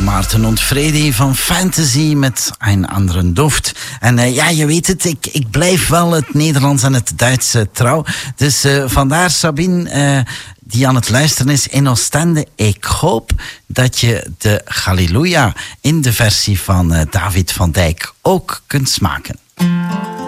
Maarten und Freddy van Fantasy met een andere Duft. En ja, je weet het, ik blijf wel het Nederlands en het Duits trouw. Dus vandaar Sabine, die aan het luisteren is in Oostende. Ik hoop dat je de Halleluja in de versie van David van Dijk ook kunt smaken.